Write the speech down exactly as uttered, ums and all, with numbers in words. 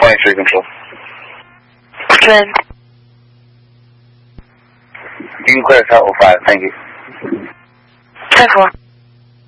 three control. Trend. You can clear Tower five, thank you. ten four.